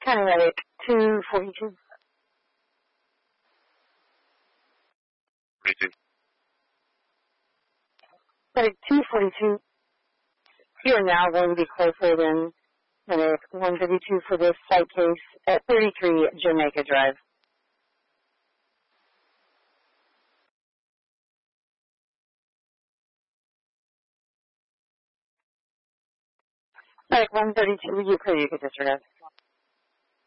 Paramedic 242. 42. Medic 242. You are now going to be closer than Medic 152 for this site case at 33 Jamaica Drive. Medic 132, you clear, you can disregard.